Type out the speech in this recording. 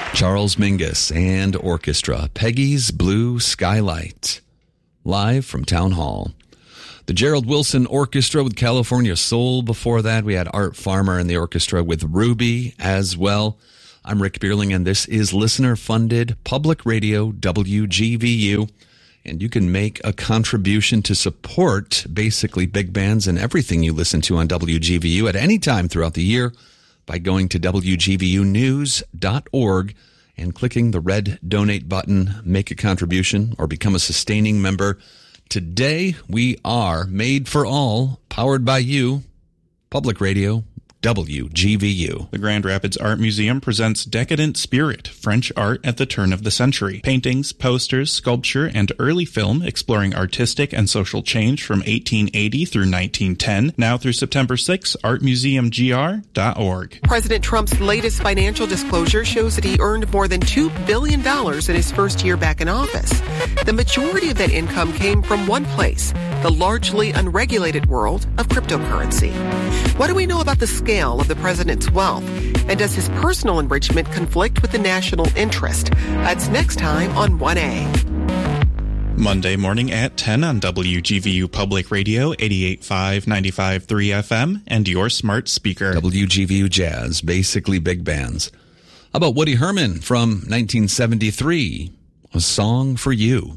Charles Mingus and Orchestra, Peggy's Blue Skylight, live from Town Hall. The Gerald Wilson Orchestra with California Soul. Before that, we had Art Farmer and the orchestra with Ruby as well. I'm Rick Bierling, and this is listener-funded public radio, WGVU. And you can make a contribution to support basically big bands and everything you listen to on WGVU at any time throughout the year by going to WGVUnews.org and clicking the red donate button, make a contribution, or become a sustaining member. Today, we are Made for All, powered by you, Public Radio, WGVU. The Grand Rapids Art Museum presents Decadent Spirit, French art at the turn of the century. Paintings, posters, sculpture, and early film exploring artistic and social change from 1880 through 1910. Now through September 6, artmuseumgr.org. President Trump's latest financial disclosure shows that he earned more than $2 billion in his first year back in office. The majority of that income came from one place, the largely unregulated world of cryptocurrency. What do we know about the scale of the president's wealth? And does his personal enrichment conflict with the national interest? That's next time on 1A. Monday morning at 10 on WGVU Public Radio, 88.5, 95.3 FM, and your smart speaker. WGVU Jazz, basically big bands. How about Woody Herman from 1973? A Song for You.